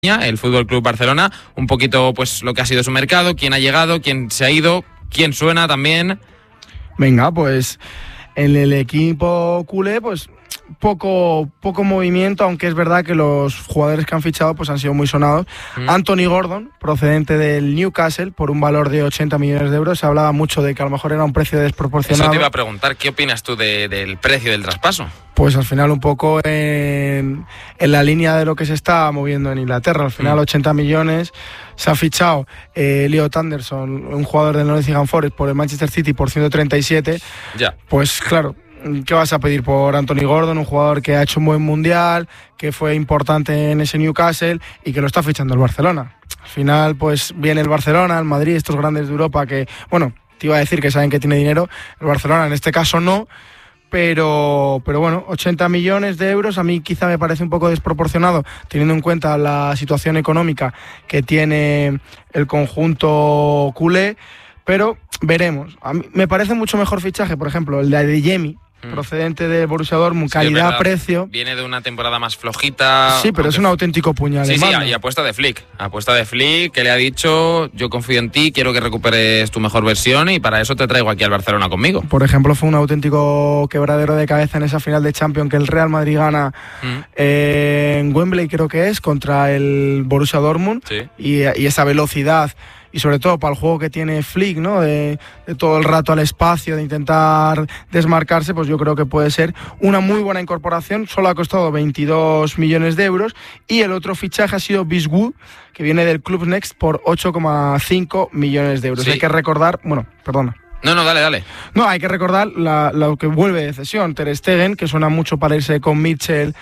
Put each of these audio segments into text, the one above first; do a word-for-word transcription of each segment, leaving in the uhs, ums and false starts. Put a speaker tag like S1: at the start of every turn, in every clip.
S1: el Fútbol Club Barcelona, un poquito pues lo que ha sido su mercado, quién ha llegado, quién se ha ido, quién suena también.
S2: Venga, pues en el equipo culé, pues poco poco movimiento, aunque es verdad que los jugadores que han fichado pues han sido muy sonados. Mm. Anthony Gordon, procedente del Newcastle, por un valor de ochenta millones de euros. Se hablaba mucho de que a lo mejor era un precio desproporcionado.
S1: Eso te iba a preguntar, ¿qué opinas tú de, del precio del traspaso?
S2: Pues al final un poco en, en la línea de lo que se está moviendo en Inglaterra. Al final mm. ochenta millones. Se ha fichado eh, Elliot Anderson, un jugador del Nottingham Forest, por el Manchester City por ciento treinta y siete.
S1: Ya.
S2: Pues claro, ¿qué vas a pedir por Anthony Gordon? Un jugador que ha hecho un buen mundial, que fue importante en ese Newcastle y que lo está fichando el Barcelona. Al final pues viene el Barcelona, el Madrid, estos grandes de Europa que, bueno, te iba a decir que saben que tiene dinero. El Barcelona en este caso no. Pero, pero bueno, ochenta millones de euros a mí quizá me parece un poco desproporcionado, teniendo en cuenta la situación económica que tiene el conjunto culé, pero veremos. A mí me parece mucho mejor fichaje, por ejemplo, el de Adeyemi, mm. procedente de Borussia Dortmund, sí, calidad-precio.
S1: Viene de una temporada más flojita.
S2: Sí, pero es un auténtico puñal.
S1: Sí, sí, y apuesta de Flick. Apuesta de Flick, que le ha dicho, yo confío en ti, quiero que recuperes tu mejor versión y para eso te traigo aquí al Barcelona conmigo.
S2: Por ejemplo, fue un auténtico quebradero de cabeza en esa final de Champions que el Real Madrid gana mm. eh, en Wembley, creo que es, contra el Borussia Dortmund.
S1: Sí.
S2: Y, y esa velocidad. Y sobre todo para el juego que tiene Flick, ¿no? De, de todo el rato al espacio, de intentar desmarcarse, pues yo creo que puede ser una muy buena incorporación. Solo ha costado veintidós millones de euros. Y el otro fichaje ha sido Biswood, que viene del Club Next por ocho coma cinco millones de euros. Sí. Hay que recordar, bueno, perdona.
S1: No, no, dale, dale.
S2: No, hay que recordar la, lo que vuelve de cesión, Ter Stegen, que suena mucho para irse con Mitchell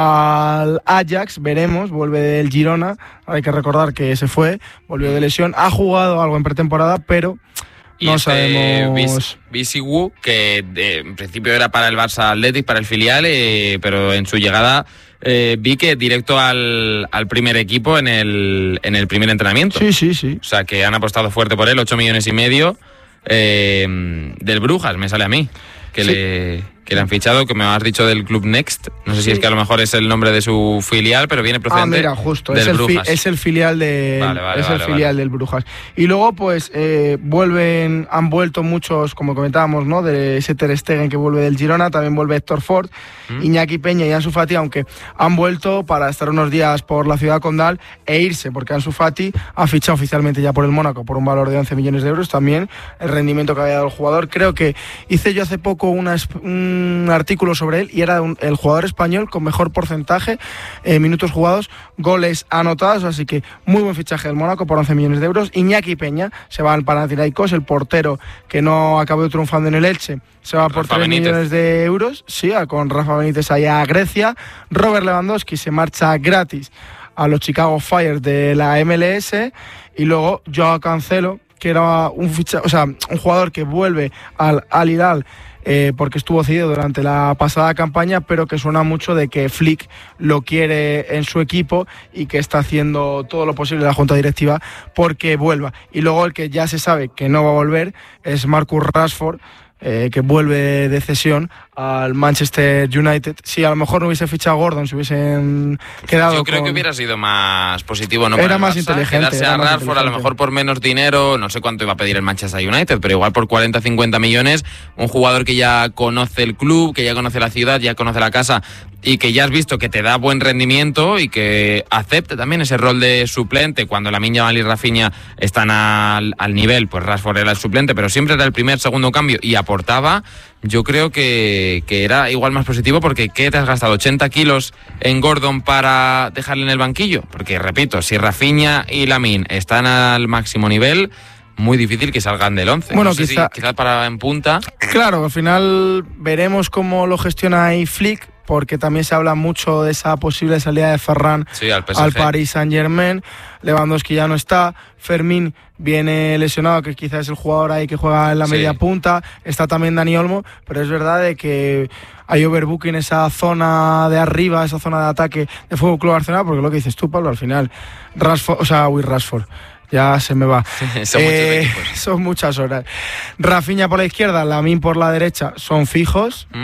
S2: al Ajax, veremos, vuelve del Girona, hay que recordar que se fue, volvió de lesión, ha jugado algo en pretemporada, pero
S1: y
S2: no
S1: este
S2: sabemos...
S1: Biswood, que de, en principio era para el Barça Athletic, para el filial, eh, pero en su llegada... Eh, vi que directo al, al primer equipo en el, en el primer entrenamiento.
S2: Sí, sí, sí.
S1: O sea, que han apostado fuerte por él, ocho millones y medio. Eh, del Brujas, me sale a mí, que, sí. le, que le han fichado, que me has dicho del Club Next. No sé sí. si es que a lo mejor es el nombre de su filial, pero viene procedente
S2: ah, mira, justo,
S1: del
S2: es el
S1: Brujas.
S2: Fi, es el filial, de,
S1: vale, vale,
S2: es
S1: vale,
S2: el filial
S1: vale.
S2: del Brujas. Y luego, pues, eh, vuelven, han vuelto muchos, como comentábamos, ¿no? De ese Ter Stegen que vuelve del Girona, también vuelve Héctor Ford, ¿Mm? Iñaki Peña y Ansu Fati, aunque han vuelto para estar unos días por la ciudad condal e irse, porque Ansu Fati ha fichado oficialmente ya por el Mónaco por un valor de once millones de euros. También el rendimiento que había dado el jugador. Creo que hice yo hace poco una, un artículo sobre él y era un, el jugador español con mejor porcentaje, eh, minutos jugados, goles anotados, así que muy buen fichaje del Mónaco por once millones de euros. Iñaki Peña se va al Panathinaikos, el portero que no acabó triunfando en el Elche, se va por
S1: Rafa
S2: tres
S1: Benítez.
S2: millones de euros, sí, con Rafa Benítez allá a Grecia. Robert Lewandowski se marcha gratis a los Chicago Fire de la M L S y luego Joao Cancelo, que era un ficha, o sea, un jugador que vuelve al Al Hilal eh, porque estuvo cedido durante la pasada campaña, pero que suena mucho de que Flick lo quiere en su equipo y que está haciendo todo lo posible la junta directiva porque vuelva. Y luego el que ya se sabe que no va a volver es Marcus Rashford, Eh, que vuelve de cesión al Manchester United. Si a lo mejor no hubiese fichado Gordon, se hubiesen quedado.
S1: Yo creo
S2: con...
S1: que hubiera sido más positivo, ¿no?
S2: Era
S1: para
S2: más
S1: Barça,
S2: inteligente.
S1: Quedarse
S2: era
S1: a
S2: más
S1: Rashford a lo mejor por menos dinero, no sé cuánto iba a pedir el Manchester United, pero igual por cuarenta a cincuenta millones, un jugador que ya conoce el club, que ya conoce la ciudad, ya conoce la casa y que ya has visto que te da buen rendimiento y que acepte también ese rol de suplente cuando Lamine Yamal y Rafinha están al, al nivel, pues Rashford era el suplente, pero siempre era el primer, segundo cambio y aportaba. Yo creo que, que era igual más positivo porque ¿qué te has gastado? ¿ochenta kilos en Gordon para dejarle en el banquillo? Porque, repito, si Rafinha y Lamine están al máximo nivel, muy difícil que salgan del once.
S2: Bueno,
S1: no sé
S2: quizá,
S1: si, quizá para en punta.
S2: Claro, al final veremos cómo lo gestiona ahí Flick, porque también se habla mucho de esa posible salida de Ferran
S1: sí, al, P S G.
S2: al Paris Saint-Germain. Lewandowski ya no está, Fermín viene lesionado, que quizás es el jugador ahí que juega en la sí. media punta, está también Dani Olmo, pero es verdad de que hay overbooking en esa zona de arriba, esa zona de ataque de F C Club Barcelona, porque lo que dices tú, Pablo, al final, Rashford, o sea, Will Rashford, ya se me va.
S1: son,
S2: eh,
S1: muchos
S2: son muchas horas. Rafinha por la izquierda, Lamine por la derecha, son fijos.
S1: ¿Mm?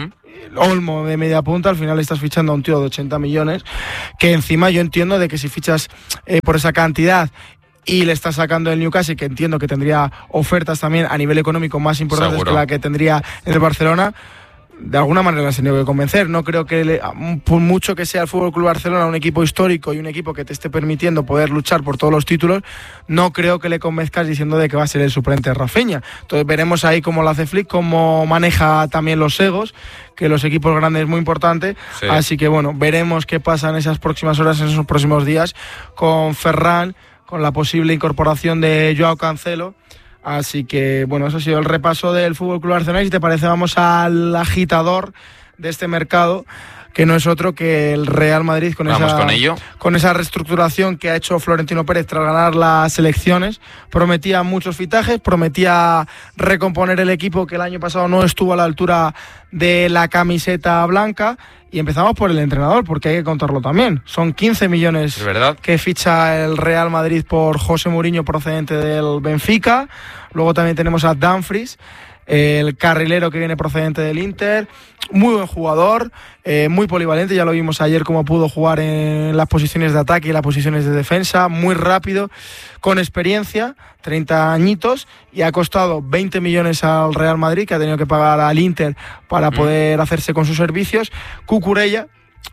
S2: Olmo de media punta, al final estás fichando a un tío de ochenta millones, que encima yo entiendo de que si fichas eh, por esa cantidad y le estás sacando el Newcastle, que entiendo que tendría ofertas también a nivel económico más importantes Seguro. que la que tendría en el Barcelona, de alguna manera las he tenido que convencer. No creo que, le, por mucho que sea el F C Barcelona un equipo histórico y un equipo que te esté permitiendo poder luchar por todos los títulos, no creo que le convenzcas diciendo de que va a ser el suplente de Rafinha. Entonces veremos ahí cómo lo hace Flick, cómo maneja también los egos, que los equipos grandes es muy importante. Sí. Así que bueno, veremos qué pasa en esas próximas horas, en esos próximos días, con Ferran, con la posible incorporación de Joao Cancelo. Así que, bueno, eso ha sido el repaso del F C Barcelona. Y si te parece, vamos al agitador de este mercado, que no es otro que el Real Madrid, con,
S1: Vamos
S2: esa,
S1: con, ello.
S2: con esa reestructuración que ha hecho Florentino Pérez tras ganar las elecciones. Prometía muchos fichajes, prometía recomponer el equipo que el año pasado no estuvo a la altura de la camiseta blanca. Y empezamos por el entrenador, porque hay que contarlo también. Son quince millones que ficha el Real Madrid por José Mourinho, procedente del Benfica. Luego también tenemos a Dumfries, el carrilero que viene procedente del Inter. Muy buen jugador, eh, muy polivalente. Ya lo vimos ayer cómo pudo jugar en las posiciones de ataque y las posiciones de defensa. Muy rápido, con experiencia, treinta añitos, y ha costado veinte millones al Real Madrid, que ha tenido que pagar al Inter para poder mm. hacerse con sus servicios. Cucurella,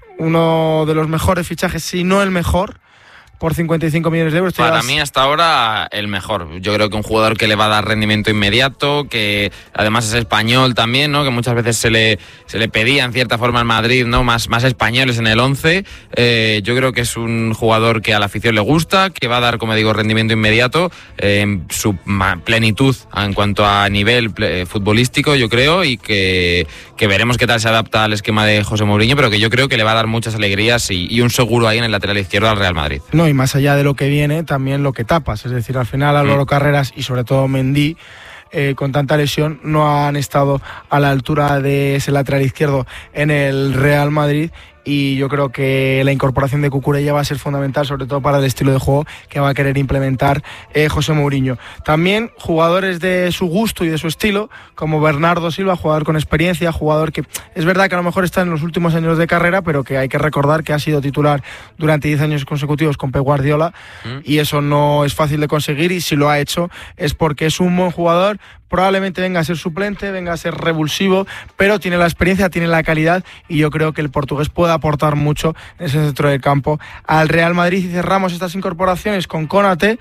S2: uno de los mejores fichajes, si no el mejor, por cincuenta y cinco millones de euros.
S1: Para mí hasta ahora el mejor. Yo creo que un jugador que le va a dar rendimiento inmediato, que además es español también, ¿no? Que muchas veces se le se le pedía en cierta forma en Madrid, ¿no? Más, más españoles en el once. Eh, yo creo que es un jugador que a la afición le gusta, que va a dar, como digo, rendimiento inmediato eh, en su plenitud en cuanto a nivel eh, futbolístico, yo creo, y que, que veremos qué tal se adapta al esquema de José Mourinho, pero que yo creo que le va a dar muchas alegrías y, y un seguro ahí en el lateral izquierdo al Real Madrid.
S2: No, y más allá de lo que viene, también lo que tapas. Es decir, al final Álvaro mm. Carreras y sobre todo Mendy, eh, con tanta lesión, no han estado a la altura de ese lateral izquierdo en el Real Madrid. Y yo creo que la incorporación de Cucurella va a ser fundamental, sobre todo para el estilo de juego que va a querer implementar eh, José Mourinho. También jugadores de su gusto y de su estilo, como Bernardo Silva, jugador con experiencia, jugador que es verdad que a lo mejor está en los últimos años de carrera, pero que hay que recordar que ha sido titular durante diez años consecutivos con Pep Guardiola, mm. y eso no es fácil de conseguir, y si lo ha hecho es porque es un buen jugador. Probablemente venga a ser suplente, venga a ser revulsivo, pero tiene la experiencia, tiene la calidad, y yo creo que el portugués puede aportar mucho en ese centro del campo al Real Madrid. Y cerramos estas incorporaciones con Konaté,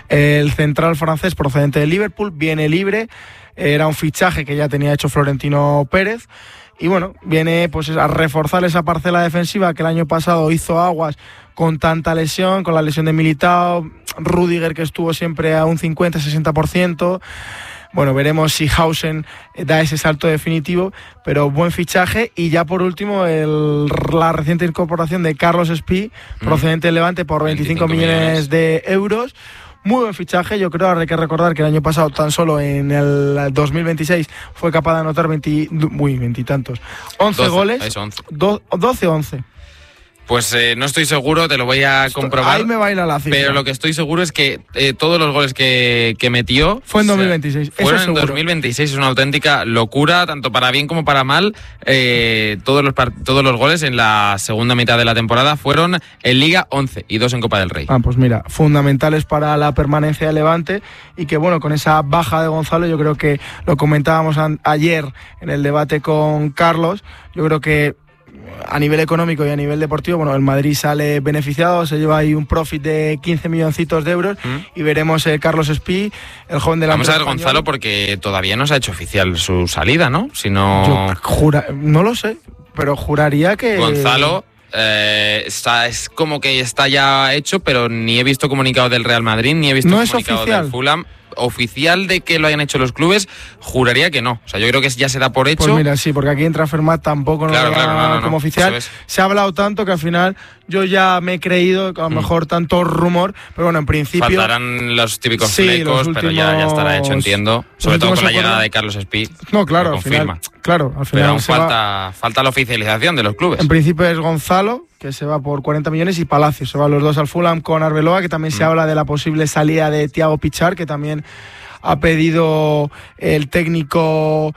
S2: el central francés procedente de Liverpool, viene libre, era un fichaje que ya tenía hecho Florentino Pérez. Y bueno, viene pues a reforzar esa parcela defensiva que el año pasado hizo aguas con tanta lesión, con la lesión de Militao, Rüdiger, que estuvo siempre a un cincuenta sesenta por ciento. Bueno, veremos si Hausen da ese salto definitivo, pero buen fichaje. Y ya por último, el, la reciente incorporación de Carlos Espí, procedente del Levante, por veinticinco millones de euros. Muy buen fichaje, yo creo. Ahora hay que recordar que el año pasado, tan solo en el dos mil veintiséis, fue capaz de anotar veinte, uy, veintitantos, once goles,
S1: once.
S2: Do, doce once.
S1: Pues eh, no estoy seguro, te lo voy a comprobar.
S2: Ahí me va a ir a la cifra.
S1: Pero lo que estoy seguro es que eh, todos los goles que, que metió...
S2: Fue en dos mil veintiséis.
S1: Fueron
S2: eso
S1: en dos mil veintiséis, es una auténtica locura, tanto para bien como para mal. Eh, todos, los, todos los goles en la segunda mitad de la temporada fueron en Liga once y dos en Copa del Rey.
S2: Ah, pues mira, fundamentales para la permanencia de Levante, y que bueno, con esa baja de Gonzalo, yo creo que lo comentábamos an- ayer en el debate con Carlos, yo creo que a nivel económico y a nivel deportivo, bueno, el Madrid sale beneficiado, se lleva ahí un profit de quince milloncitos de euros, ¿Mm? y veremos el Carlos Espí, el joven delantero.
S1: Vamos a ver,
S2: español.
S1: Gonzalo, porque todavía no se ha hecho oficial su salida, ¿no? Si no...
S2: Yo jura, no lo sé, pero juraría que...
S1: Gonzalo... Eh, está, es como que está ya hecho, pero ni he visto comunicado del Real Madrid, ni he visto
S2: no
S1: comunicado
S2: es oficial.
S1: del Fulham. Oficial de que lo hayan hecho los clubes, juraría que no. O sea, yo creo que ya se da por hecho.
S2: Pues mira, sí, porque aquí en Transfermarkt tampoco no
S1: claro,
S2: lo
S1: claro, no, no,
S2: como
S1: no,
S2: oficial. Se ha hablado tanto que al final yo ya me he creído que a lo mejor mm. tanto rumor, pero bueno, en principio...
S1: Faltarán los típicos
S2: sí,
S1: flecos,
S2: los últimos,
S1: pero ya, ya estará hecho, entiendo. Sobre todo con la llegada de Carlos Espí.
S2: No, claro, al final, claro, al final...
S1: Pero aún falta, va... falta la oficialización de los clubes.
S2: En principio es Gonzalo, que se va por cuarenta millones, y Palacios. Se van los dos al Fulham con Arbeloa, que también mm. se habla de la posible salida de Thiago Pichar, que también ha pedido el técnico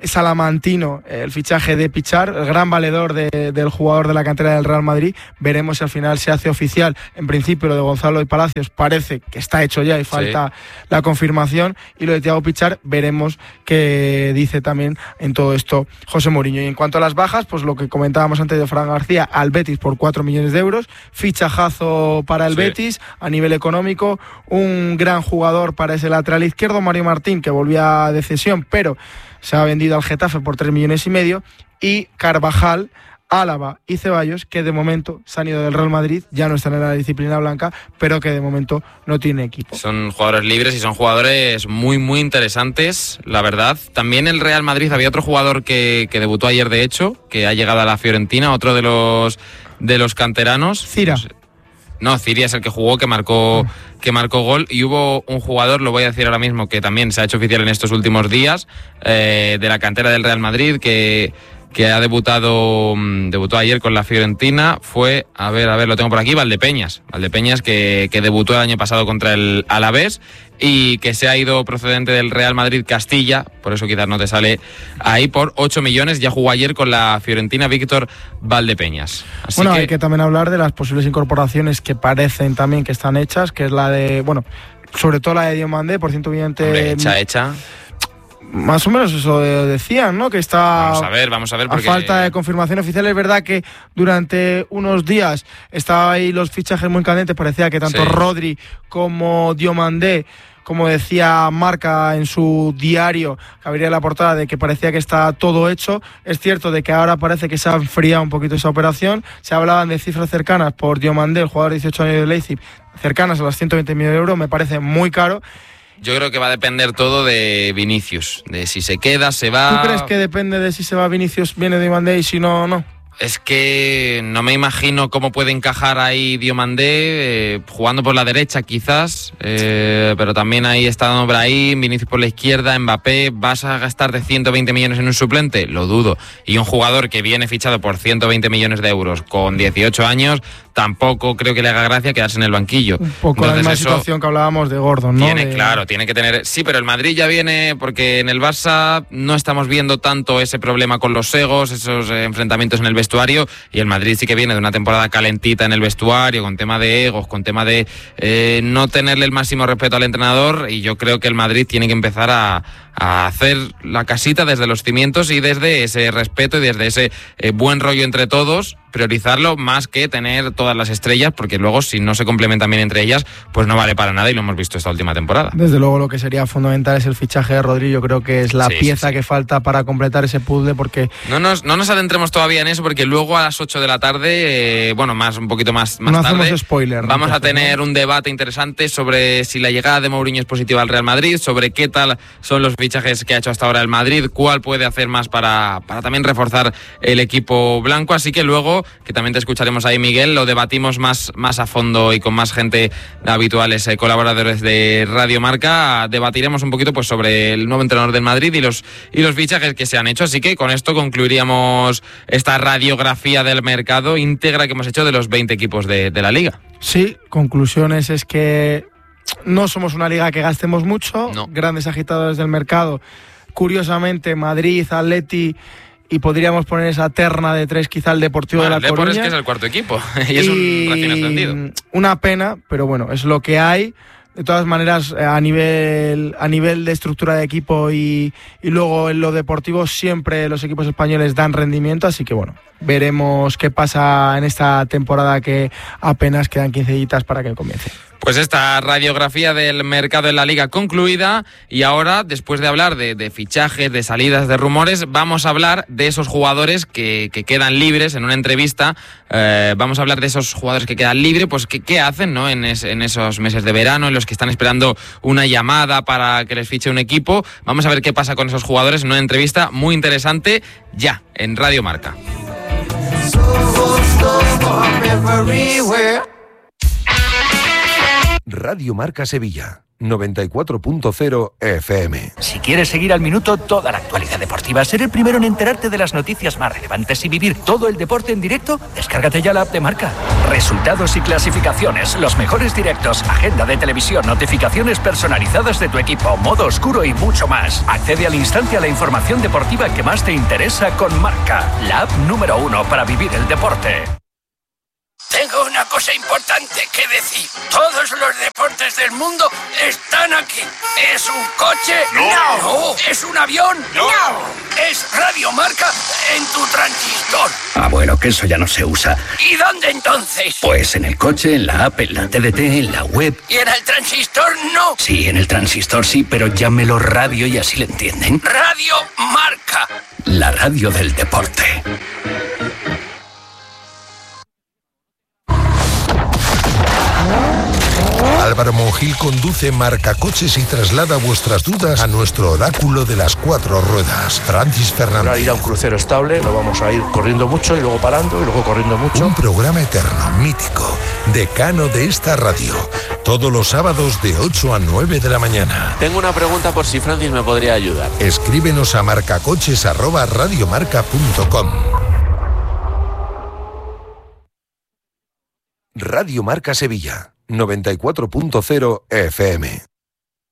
S2: salamantino el fichaje de Pichar, el gran valedor de, del jugador de la cantera del Real Madrid. Veremos si al final se hace oficial. En principio lo de Gonzalo y Palacios parece que está hecho ya y falta sí. la confirmación, y lo de Thiago Pichar veremos qué dice también en todo esto José Mourinho. Y en cuanto a las bajas, pues lo que comentábamos antes de Fran García al Betis por cuatro millones de euros, fichajazo para el sí. Betis a nivel económico, un gran jugador para ese lateral izquierdo, Mario Martín, que volvía de cesión pero se ha vendido al Getafe por tres millones y medio, y Carvajal, Álava y Ceballos, que de momento se han ido del Real Madrid, ya no están en la disciplina blanca, pero que de momento no tiene equipo.
S1: Son jugadores libres y son jugadores muy, muy interesantes, la verdad. También el Real Madrid, había otro jugador que, que debutó ayer, de hecho, que ha llegado a la Fiorentina, otro de los, de los canteranos.
S2: Cira.
S1: No, Ciria es el que jugó, que marcó, que marcó gol, y hubo un jugador, lo voy a decir ahora mismo, que también se ha hecho oficial en estos últimos días, eh, de la cantera del Real Madrid, que, que ha debutado, debutó ayer con la Fiorentina, fue, a ver, a ver, lo tengo por aquí, Valdepeñas, Valdepeñas que, que debutó el año pasado contra el Alavés, y que se ha ido procedente del Real Madrid Castilla, por eso quizás no te sale ahí, por ocho millones, ya jugó ayer con la Fiorentina Víctor Valdepeñas. Así
S2: bueno,
S1: que...
S2: hay que también hablar de las posibles incorporaciones que parecen también que están hechas, que es la de, bueno, sobre todo la de Diomandé, por ciento veinte...
S1: Hombre, hecha, hecha...
S2: Más o menos eso decían, ¿no? Que está
S1: vamos a ver, vamos a ver porque...
S2: a falta de confirmación oficial. Es verdad que durante unos días estaban ahí los fichajes muy candentes, parecía que tanto sí. Rodri como Diomandé, como decía Marca en su diario, que abría la portada, de que parecía que está todo hecho. Es cierto de que ahora parece que se ha enfriado un poquito esa operación. Se hablaban de cifras cercanas por Diomandé, el jugador de dieciocho años de Leipzig, cercanas a las ciento veinte millones de euros. Me parece muy caro.
S1: Yo creo que va a depender todo de Vinicius, de si se queda, se va...
S2: ¿Tú crees que depende de si se va Vinicius, viene Diomandé, y si no, no?
S1: Es que no me imagino cómo puede encajar ahí Diomandé, eh, jugando por la derecha quizás, eh, pero también ahí está Brahim, Vinicius por la izquierda, Mbappé. ¿Vas a gastar de ciento veinte millones en un suplente? Lo dudo. Y un jugador que viene fichado por ciento veinte millones de euros con dieciocho años, tampoco creo que le haga gracia quedarse en el banquillo.
S2: Un poco Entonces, la misma situación que hablábamos de Gordon, ¿no?
S1: Tiene,
S2: de...
S1: Claro, tiene que tener... Sí, pero el Madrid ya viene, porque en el Barça no estamos viendo tanto ese problema con los egos, esos eh, enfrentamientos en el vestuario, y el Madrid sí que viene de una temporada calentita en el vestuario, con tema de egos, con tema de eh, no tenerle el máximo respeto al entrenador, y yo creo que el Madrid tiene que empezar a, a hacer la casita desde los cimientos y desde ese respeto y desde ese eh, buen rollo entre todos, priorizarlo más que tener todas las estrellas, porque luego si no se complementan bien entre ellas, pues no vale para nada, y lo hemos visto esta última temporada.
S2: Desde luego lo que sería fundamental es el fichaje de Rodri. Yo creo que es la sí, pieza sí, sí. que falta para completar ese puzzle, porque...
S1: No nos, no nos adentremos todavía en eso, porque luego a las ocho de la tarde, eh, bueno, más un poquito más, más
S2: no
S1: tarde,
S2: hacemos spoiler,
S1: vamos
S2: ¿no?
S1: a tener un debate interesante sobre si la llegada de Mourinho es positiva al Real Madrid, sobre qué tal son los fichajes que ha hecho hasta ahora el Madrid, cuál puede hacer más para, para también reforzar el equipo blanco. Así que luego, que también te escucharemos ahí, Miguel, lo debatimos más, más a fondo y con más gente habituales, eh, colaboradores de Radio Marca. Debatiremos un poquito pues sobre el nuevo entrenador del Madrid y los, y los fichajes que se han hecho. Así que con esto concluiríamos esta radiografía del mercado íntegra que hemos hecho de los veinte equipos de, de la Liga.
S2: Sí, conclusiones es que no somos una liga que gastemos mucho,
S1: no.
S2: Grandes agitadores del mercado. Curiosamente, Madrid, Atleti, y podríamos poner esa terna de tres, quizá el Deportivo bueno, de La Coruña.
S1: Es que es el cuarto equipo y es y un recién ascendido.
S2: Una pena, pero bueno, es lo que hay. De todas maneras, a nivel a nivel de estructura de equipo y, y luego en lo deportivo, siempre los equipos españoles dan rendimiento, así que bueno, veremos qué pasa en esta temporada, que apenas quedan quince días para que comience.
S1: Pues esta radiografía del mercado en la Liga concluida, y ahora, después de hablar de, de fichajes, de salidas, de rumores, vamos a hablar de esos jugadores que, que quedan libres en una entrevista. Eh, vamos a hablar de esos jugadores que quedan libres, pues que, qué hacen, ¿no? En, es, en esos meses de verano, en los que están esperando una llamada para que les fiche un equipo. Vamos a ver qué pasa con esos jugadores en una entrevista muy interesante, ya, en Radio Marca.
S3: Radio Marca Sevilla, noventa y cuatro punto cero F M.
S4: Si quieres seguir al minuto toda la actualidad deportiva, ser el primero en enterarte de las noticias más relevantes y vivir todo el deporte en directo, descárgate ya la app de Marca. Resultados y clasificaciones, los mejores directos, agenda de televisión, notificaciones personalizadas de tu equipo, modo oscuro y mucho más. Accede al instante a la información deportiva que más te interesa con Marca, la app número uno para vivir el deporte.
S5: Tengo una cosa importante que decir. Todos los deportes del mundo están aquí. ¿Es un coche?
S6: No.
S5: No. ¿Es un avión?
S6: No.
S5: ¿Es Radio Marca en tu transistor?
S4: Ah, bueno, que eso ya no se usa.
S5: ¿Y dónde entonces?
S4: Pues en el coche, en la app, en la T D T, en la web.
S5: ¿Y en el transistor no?
S4: Sí, en el transistor sí, pero llámelo radio y así le entienden.
S5: Radio Marca.
S4: La radio del deporte.
S3: Álvaro Monjil conduce Marca Coches y traslada vuestras dudas a nuestro oráculo de las cuatro ruedas, Francis Fernández.
S7: Para ir a un crucero estable, no vamos a ir corriendo mucho y luego parando y luego corriendo mucho.
S3: Un programa eterno, mítico, decano de esta radio. Todos los sábados de ocho a nueve de la mañana.
S8: Tengo una pregunta por si Francis me podría ayudar.
S3: Escríbenos a marcacoches arroba radiomarca punto com. Radio Marca Sevilla, noventa y cuatro punto cero F M.